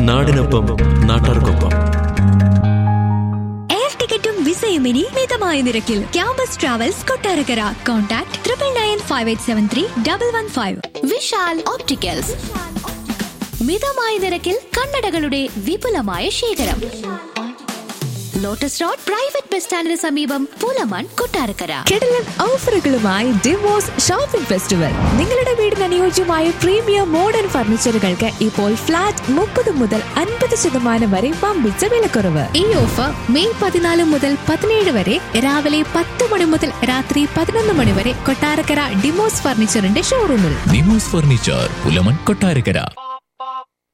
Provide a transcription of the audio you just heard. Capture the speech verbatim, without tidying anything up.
നാടിനൊപ്പം നാട്ടാർക്കൊപ്പം. എയർ ടിക്കറ്റും വിസയും ഇനി മിതമായ നിരക്കിൽ. Campus travels Kottarakkara. Contact triple nine five eight seven three double one five. Vishal opticals, മിതമായ നിരക്കിൽ കണ്ണടകളുടെ വിപുലമായ ശേഖരം. ലോട്ടസ് റോഡ് പ്രൈവറ്റ് ബസ് സ്റ്റാൻഡിന് സമീപം, പൂലമാൻ, കൊട്ടാരക്കര. കിടിലൻ ഓഫറുകളുമായി ഡിവോഴ്സ് ഷോപ്പിംഗ് ഫെസ്റ്റിവൽ. നിങ്ങളുടെ വീടിന് അനുയോജ്യമായ പ്രീമിയം മോഡേൺ ഫർണിച്ചറുകൾക്ക് ഇപ്പോൾ ഫ്ലാറ്റ് മുപ്പത് മുതൽ അൻപത് ശതമാനം വരെ വമ്പിച്ച വിലക്കുറവ്. ഈ ഓഫർ മെയ് പതിനാല് മുതൽ പതിനേഴ് വരെ രാവിലെ പത്ത് മണി മുതൽ രാത്രി പതിനൊന്ന് മണി വരെ കൊട്ടാരക്കര ഡിമോസ് ഫർണിച്ചറിന്റെ ഷോറൂമിൽ. ഡിമോസ് ഫർണിച്ചർ, പുലമൺ, കൊട്ടാരക്കര.